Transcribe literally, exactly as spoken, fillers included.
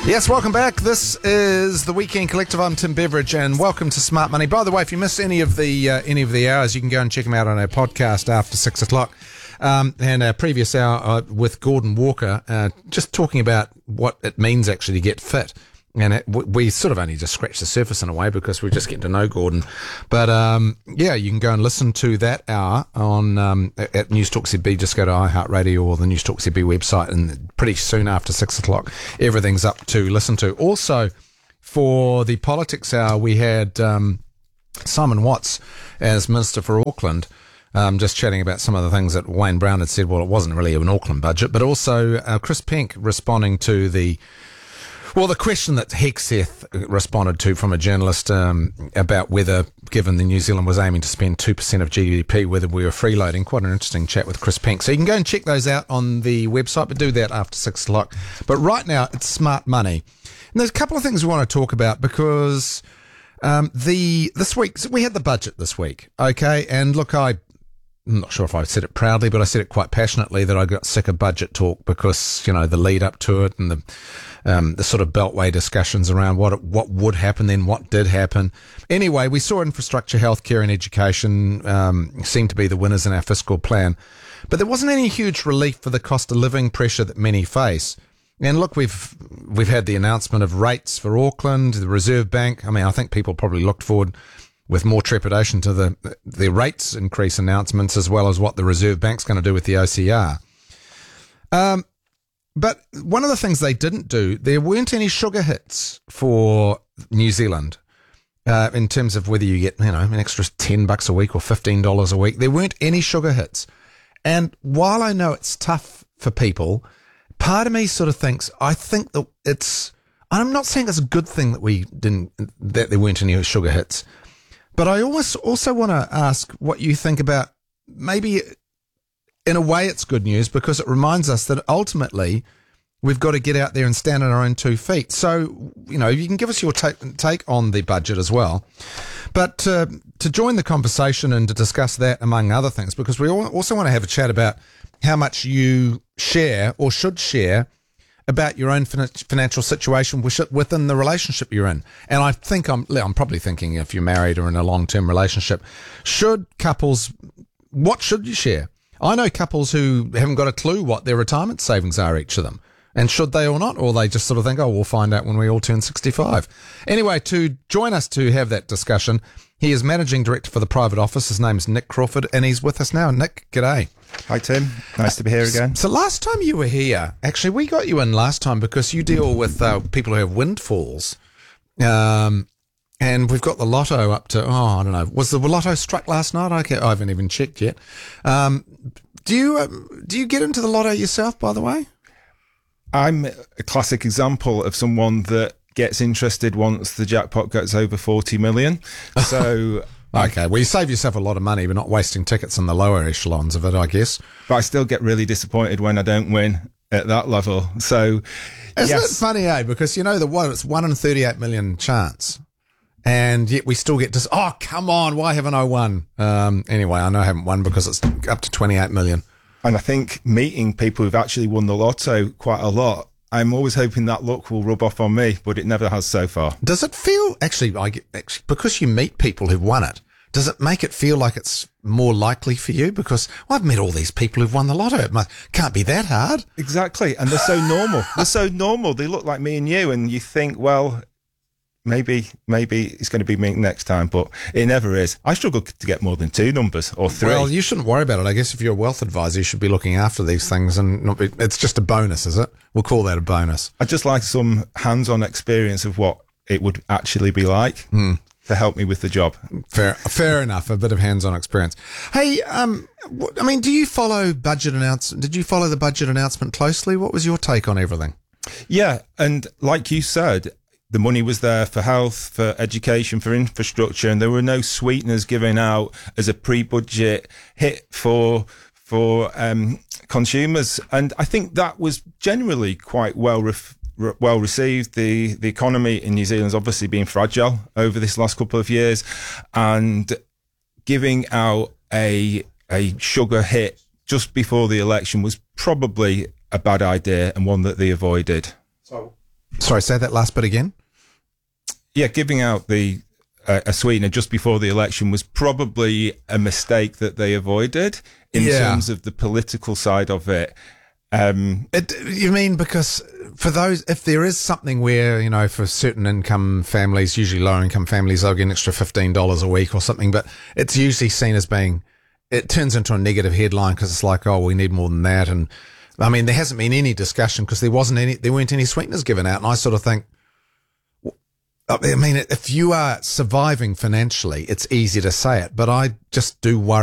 Yes, welcome back. This is the Weekend Collective. I'm Tim Beveridge, and welcome to Smart Money. By the way, if you missed any of the uh, any of the hours, you can go and check them out on our podcast after six o'clock. Um, and our previous hour uh, with Gordon Walker, uh, just talking about what it means actually to get fit. And it, we sort of only just scratched the surface in a way because we're just getting to know Gordon. But um, yeah, you can go and listen to that hour on um, at News Talk Z B. Just go to iHeartRadio or the News Talk Z B website, and pretty soon after six o'clock, everything's up to listen to. Also, for the politics hour, we had um, Simon Watts as Minister for Auckland. Um, just chatting about some of the things that Wayne Brown had said. Well, it wasn't really an Auckland budget, but also uh, Chris Penk responding to the Well, the question that Hegseth responded to from a journalist um, about whether, given the New Zealand was aiming to spend two percent of G D P, whether we were freeloading. Quite an interesting chat with Chris Penk. So you can go and check those out on the website, but do that after six o'clock. But right now, it's Smart Money. And there's a couple of things we want to talk about because um, the this week, so we had the budget this week, okay? And look, I... I'm not sure if I said it proudly, but I said it quite passionately that I got sick of budget talk because, you know, the lead up to it and the um, the sort of beltway discussions around what what would happen then, what did happen. Anyway, we saw infrastructure, healthcare and education um, seem to be the winners in our fiscal plan. But there wasn't any huge relief for the cost of living pressure that many face. And look, we've we've had the announcement of rates for Auckland, the Reserve Bank. I mean, I think people probably looked forward with more trepidation to the the rates increase announcements, as well as what the Reserve Bank's going to do with the O C R. Um, but one of the things they didn't do, there weren't any sugar hits for New Zealand uh, in terms of whether you get, you know, an extra ten bucks a week or fifteen dollars a week. There weren't any sugar hits. And while I know it's tough for people, part of me sort of thinks, I think that it's, I'm not saying it's a good thing that we didn't, that there weren't any sugar hits. But I always also want to ask what you think about, maybe in a way it's good news because it reminds us that ultimately we've got to get out there and stand on our own two feet. So, you know, you can give us your take, take on the budget as well. But uh, to join the conversation and to discuss that among other things, because we also want to have a chat about how much you share or should share about your own financial situation within the relationship you're in. And I think I'm, I'm probably thinking if you're married or in a long-term relationship, should couples, what should you share? I know couples who haven't got a clue what their retirement savings are, each of them. And should they or not? Or they just sort of think, oh, we'll find out when we all turn sixty-five. Anyway, to join us to have that discussion, he is Managing Director for the Private Office. His name is Nick Crawford, and he's with us now. Nick, g'day. Hi, Tim. Nice to be here again. So last time you were here, actually, we got you in last time because you deal with uh, people who have windfalls. Um, and we've got the lotto up to, oh, I don't know. Was the lotto struck last night? I, can't, I haven't even checked yet. Um, do you uh, do you get into the lotto yourself, by the way? I'm a classic example of someone that gets interested once the jackpot gets over forty million. So... Okay, well, you save yourself a lot of money, but not wasting tickets in the lower echelons of it, I guess. But I still get really disappointed when I don't win at that level. So, isn't yes. it funny, eh? Because you know the one, it's one in thirty-eight million chance, and yet we still get to. Oh, come on! Why haven't I won? Um, anyway, I know I haven't won because it's up to twenty-eight million. And I think meeting people who've actually won the lotto quite a lot, I'm always hoping that luck will rub off on me, but it never has so far. Does it feel, actually, I get, actually, because you meet people who've won it, does it make it feel like it's more likely for you? Because well, I've met all these people who've won the lotto. It must, can't be that hard. Exactly. And they're so normal. They're so normal. They look like me and you, and you think, well, maybe maybe it's going to be me next time, but it never is. I struggle to get more than two numbers or three. Well, you shouldn't worry about it. I guess if you're a wealth advisor, you should be looking after these things and not be, it's just a bonus, is it? We'll call that a bonus. I'd just like some hands-on experience of what it would actually be like mm. to help me with the job. Fair fair enough, a bit of hands-on experience. Hey, um, I mean, do you follow budget announcement? Did you follow the budget announcement closely? What was your take on everything? Yeah, and like you said, the money was there for health, for education, for infrastructure, and there were no sweeteners given out as a pre-budget hit for for um, consumers. And I think that was generally quite well ref- re- well received. The the economy in New Zealand's obviously been fragile over this last couple of years, and giving out a a sugar hit just before the election was probably a bad idea and one that they avoided. So. Sorry, say that last bit again. Yeah, giving out the uh, a sweetener just before the election was probably a mistake that they avoided in Yeah. terms of the political side of it. Um, It, you mean because for those, if there is something where, you know, for certain income families, usually lower income families, they'll get an extra fifteen dollars a week or something, but it's usually seen as being, it turns into a negative headline because it's like, oh, we need more than that. And I mean, there hasn't been any discussion because there wasn't any, there weren't any sweeteners given out. And I sort of think, I mean, if you are surviving financially, it's easy to say it, but I just do worry